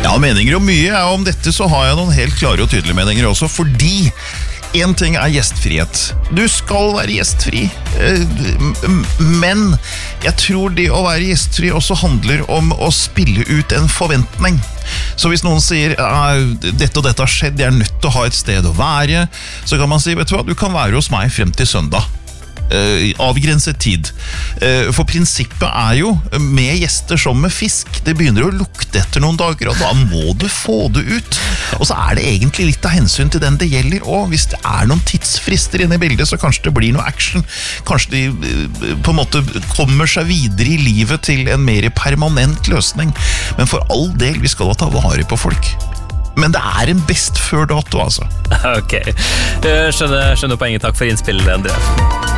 Ja, meninger om mye. Om dette så har jeg noen helt klare og tydelige meninger også, fordi en ting gjestfrihet. Du skal være gjestfri, men jeg tror det å være gjestfri også handler om å spille ut en forventning. Så hvis noen sier dette og dette har skjedd, jeg nødt til å ha et sted å være, så kan man si, vet du hva, du kan være hos meg frem til søndag. Avgrenset tid. For prinsippet jo med gjester som med fisk, det begynner å lukte etter noen dager, og da må du få det ut. Og så det egentlig litt av hensyn til den det gjelder, og hvis det noen tidsfrister inne i bildet, så kanskje det blir noe action. Kanskje de på en måte kommer seg videre i livet til en mer permanent løsning. Men for all del, vi skal da ta vare på folk. Men det en best før dato, altså. Ok, skjønner poenget. Takk for innspillet, André.